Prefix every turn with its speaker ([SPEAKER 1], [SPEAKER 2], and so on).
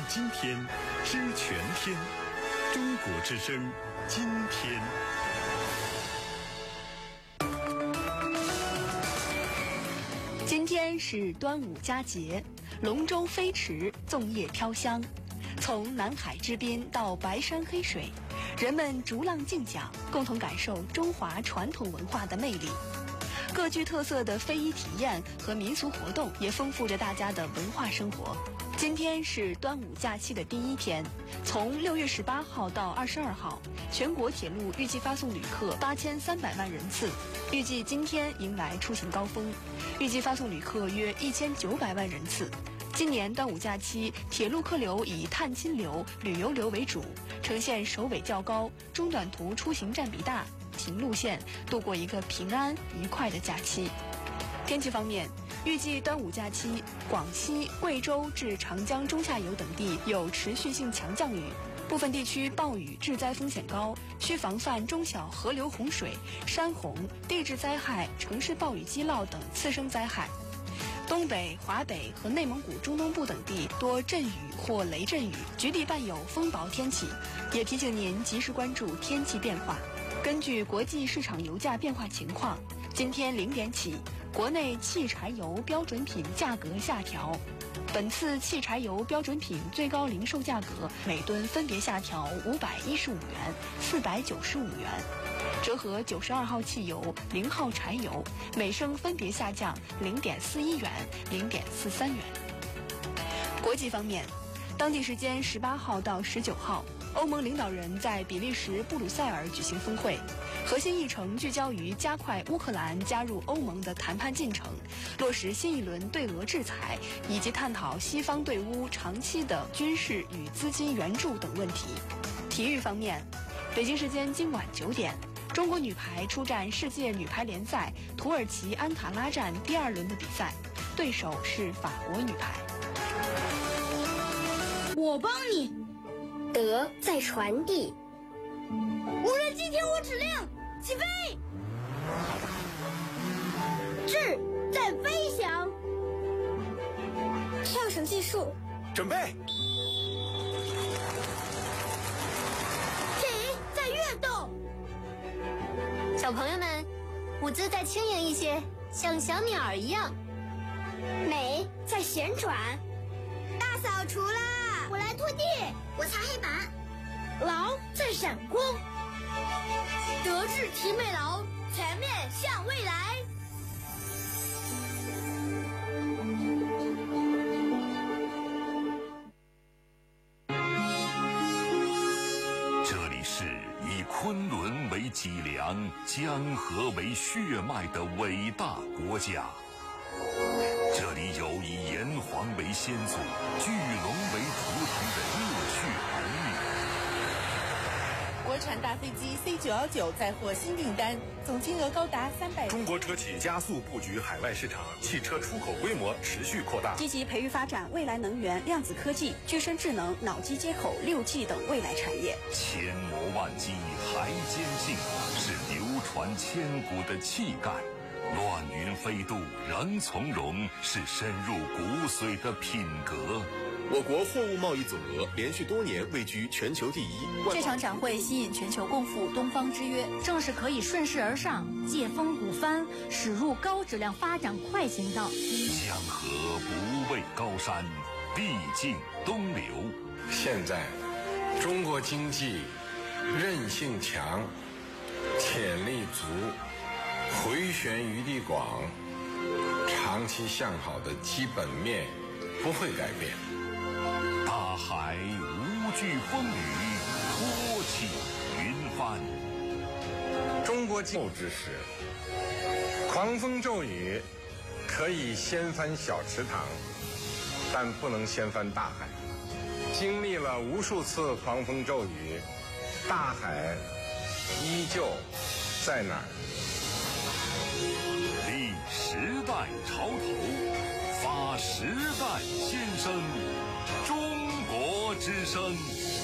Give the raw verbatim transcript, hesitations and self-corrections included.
[SPEAKER 1] 今天，知全天。中国之声，今天。
[SPEAKER 2] 今天是端午佳节，龙舟飞驰，粽叶飘香。从南海之滨到白山黑水，人们逐浪竞桨，共同感受中华传统文化的魅力。各具特色的非遗体验和民俗活动也丰富着大家的文化生活。今天是端午假期的第一天，从六月十八号到二十二号，全国铁路预计发送旅客八千三百万人次，预计今天迎来出行高峰，预计发送旅客约一千九百万人次。今年端午假期，铁路客流以探亲流、旅游流为主，呈现首尾较高、中短途出行占比大、平路线，度过一个平安愉快的假期。天气方面，预计端午假期，广西、贵州至长江中下游等地有持续性强降雨，部分地区暴雨致灾风险高，需防范中小河流洪水、山洪、地质灾害、城市暴雨积涝等次生灾害。东北、华北和内蒙古中东部等地多阵雨或雷阵雨，局地伴有风雹天气，也提醒您及时关注天气变化。根据国际市场油价变化情况，今天零点起，国内汽柴油标准品价格下调。本次汽柴油标准品最高零售价格每吨分别下调五百一十五元、四百九十五元，折合九十二号汽油、零号柴油每升分别下降零点四一元、零点四三元。国际方面，当地时间十八号到十九号，欧盟领导人在比利时布鲁塞尔举行峰会，核心议程聚焦于加快乌克兰加入欧盟的谈判进程，落实新一轮对俄制裁，以及探讨西方对乌长期的军事与资金援助等问题。体育方面，北京时间今晚九点，中国女排出战世界女排联赛土耳其安卡拉站第二轮的比赛，对手是法国女排。
[SPEAKER 3] 我帮你。
[SPEAKER 4] 德在传递。
[SPEAKER 3] 无人机听我指令，起飞。智在飞翔。
[SPEAKER 4] 跳绳技术。
[SPEAKER 5] 准备。
[SPEAKER 3] 体在跃动。
[SPEAKER 4] 小朋友们，舞姿再轻盈一些，像小鸟儿一样。美在旋转。
[SPEAKER 3] 大扫除啦！我来拖地，
[SPEAKER 6] 我擦黑板。
[SPEAKER 3] 劳在闪光。德智体美劳，全面向未来。
[SPEAKER 1] 这里是以昆仑为脊梁、江河为血脉的伟大国家。这里有以炎黄为先祖、巨龙为图腾的热血儿
[SPEAKER 7] 女。国产大飞机 C 九一九再获新订单，总金额高达三百。
[SPEAKER 5] 中国车企加速布局海外市场，汽车出口规模持续扩大，
[SPEAKER 8] 积极培育发展未来能源、量子科技、具身智能、脑机接口、六 G 等未来产业。
[SPEAKER 1] 千磨万击还坚劲，是流传千古的气概。乱云飞渡仍从容，是深入骨髓的品格。
[SPEAKER 5] 我国货物贸易总额连续多年位居全球第一。
[SPEAKER 9] 这场展会吸引全球共赴东方之约，正是可以顺势而上，借风鼓帆，驶入高质量发展快行道。
[SPEAKER 1] 江河不畏高山，必尽东流。
[SPEAKER 10] 现在，中国经济韧性强，潜力足，回旋余地广，长期向好的基本面不会改变。
[SPEAKER 1] 大海无惧风雨，托起云帆。
[SPEAKER 10] 中国经之时，狂风骤雨可以掀翻小池塘，但不能掀翻大海。经历了无数次狂风骤雨，大海依旧在哪儿？
[SPEAKER 1] 立时代潮头，发时代先声，中国之声。